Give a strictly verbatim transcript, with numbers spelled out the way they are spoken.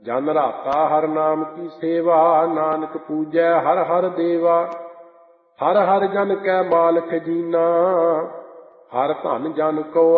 ਜਨ ਰਾਤਾ ਹਰ ਨਾਮ ਕੀ ਸੇਵਾ, ਨਾਨਕ ਪੂਜੈ ਹਰ ਹਰ ਦੇਵਾ। ਹਰ ਹਰ ਜਨ ਕੈ ਮਾਲਕ ਜੀਨਾ, ਹਰ ਧਨ ਜਨ ਕੋ